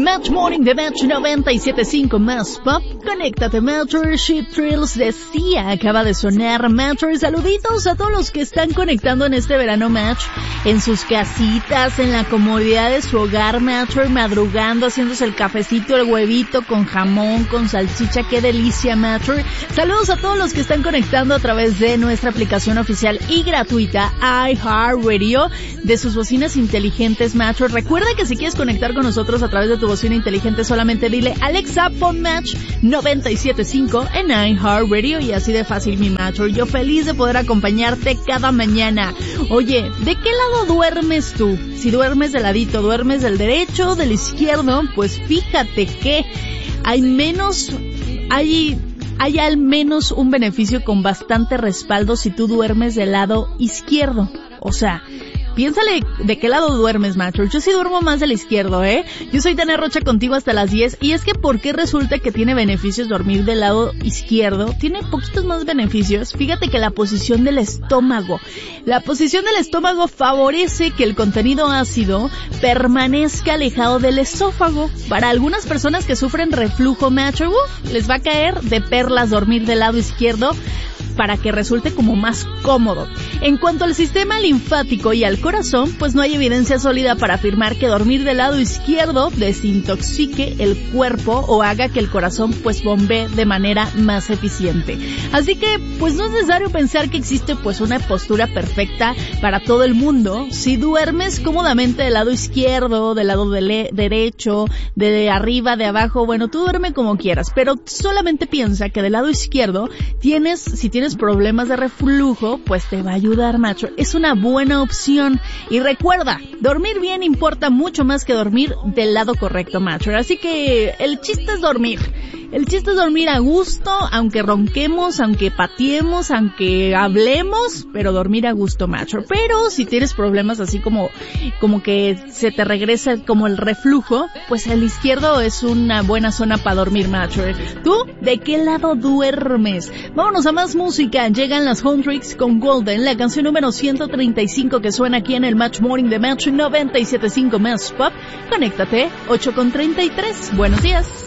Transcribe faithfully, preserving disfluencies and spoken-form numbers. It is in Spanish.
Match Morning de Match noventa y siete punto cinco más Pop. Conéctate, Matcher. Ship Thrills decía, acaba de sonar. Matcher, saluditos a todos los que están conectando en este verano, Match, en sus casitas, en la comodidad de su hogar, Matcher, madrugando, haciéndose el cafecito, el huevito con jamón, con salchicha. Qué delicia, Matcher. Saludos a todos los que están conectando a través de nuestra aplicación oficial y gratuita iHeartRadio, de sus bocinas inteligentes, Matcher. Recuerda que si quieres conectar con nosotros a través de tu bocina inteligente, solamente dile Alexa, pon Match noventa y siete punto cinco en iHeartRadio y así de fácil, mi Matcher. Yo feliz de poder acompañarte cada mañana. Oye, ¿de qué lado duermes tú? Si duermes de ladito, duermes del derecho, del izquierdo, pues fíjate que hay menos, hay, hay al menos un beneficio con bastante respaldo si tú duermes del lado izquierdo. O sea, piénsale de qué lado duermes, Matcher. Yo sí duermo más del izquierdo, ¿eh? Yo soy Tania Rocha contigo hasta las diez. Y es que, ¿por qué resulta que tiene beneficios dormir del lado izquierdo? Tiene poquitos más beneficios. Fíjate que la posición del estómago. La posición del estómago favorece que el contenido ácido permanezca alejado del esófago. Para algunas personas que sufren reflujo, Matcher, uf, les va a caer de perlas dormir del lado izquierdo, para que resulte como más cómodo. En cuanto al sistema linfático y al corazón, pues no hay evidencia sólida para afirmar que dormir del lado izquierdo desintoxique el cuerpo o haga que el corazón pues bombee de manera más eficiente. Así que pues no es necesario pensar que existe pues una postura perfecta para todo el mundo. Si duermes cómodamente del lado izquierdo, del lado de derecho, de arriba, de abajo, bueno, tú duerme como quieras, pero solamente piensa que del lado izquierdo tienes, si tienes problemas de reflujo, pues te va a ayudar, Matcher. Es una buena opción. Y recuerda, dormir bien importa mucho más que dormir del lado correcto, Matcher. Así que el chiste es dormir. El chiste es dormir a gusto, aunque ronquemos, aunque pateemos, aunque hablemos, pero dormir a gusto, Matcher. Pero si tienes problemas así como, como que se te regresa como el reflujo, pues el izquierdo es una buena zona para dormir, Matcher. ¿Tú de qué lado duermes? Vámonos a más música. Llegan las Home Tricks con Golden, la canción número ciento treinta y cinco que suena aquí en el Match Morning de Match noventa y siete punto cinco más Pop. Conéctate, ocho con treinta y tres. Buenos días.